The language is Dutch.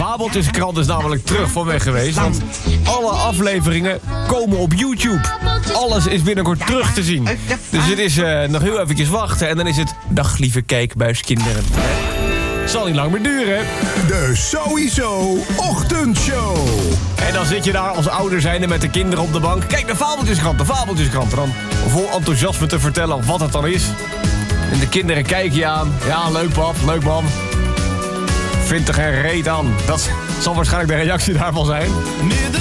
Fabeltjeskrant is namelijk terug van weg geweest. Want alle afleveringen komen op YouTube. Alles is binnenkort terug te zien. Dus het is nog heel eventjes wachten. En dan is het dag lieve kijkbuiskinderen. Zal niet lang meer duren. De Sowieso Ochtendshow. En dan zit je daar als ouder zijnde met de kinderen op de bank. Kijk, de Fabeltjeskrant, de Fabeltjeskrant. En dan vol enthousiasme te vertellen wat het dan is. En de kinderen kijken je aan. Ja, leuk pap, leuk mam. Vindt er geen reet aan. Dat zal waarschijnlijk de reactie daarvan zijn.